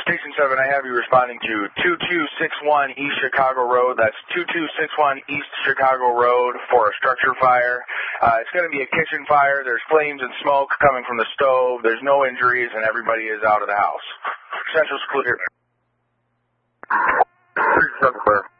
Station 7, I have you responding to 2261 East Chicago Road. That's 2261 East Chicago Road for a structure fire. It's going to be a kitchen fire. There's flames and smoke coming from the stove. There's no injuries, and everybody is out of the house. Central's clear. Clear.